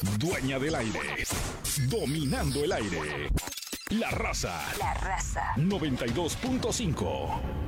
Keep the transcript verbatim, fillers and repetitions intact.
Dueña del aire. Dominando el aire. La Raza. La Raza. noventa y dos punto cinco.